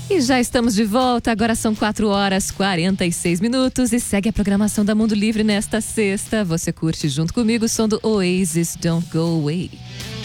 E já estamos de volta, agora são 4h46 e segue a programação da Mundo Livre nesta sexta. Você curte junto comigo o som do Oasis, Don't Go Away.